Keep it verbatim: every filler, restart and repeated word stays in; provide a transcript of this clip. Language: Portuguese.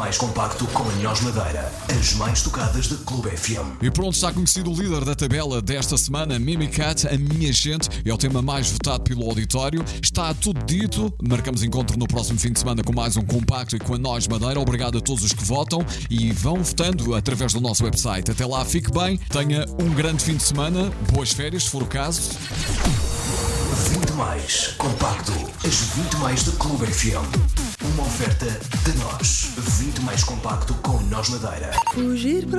mais compacto com a Nós Madeira. As mais tocadas da Clube F M. E pronto, está conhecido o líder da tabela desta semana, Mimicat, A Minha Gente. É o tema mais votado pelo auditório. Está tudo dito. Marcamos encontro no próximo fim de semana com mais um compacto e com a Nós Madeira. Obrigado a todos os que votam e vão votando através do nosso website. Até lá, fique bem. Tenha um grande fim de semana. Boas férias, se for o caso. vinte mais compacto. As vinte mais da Clube F M. Uma oferta de nós. vinte mais compacto com Nós Madeira. Fugir